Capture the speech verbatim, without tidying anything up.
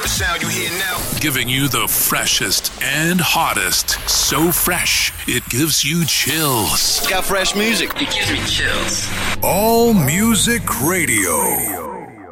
The sound you hear now. Giving you the freshest and hottest. So fresh, it gives you chills. Got fresh music. It gives me chills. All Music Radio.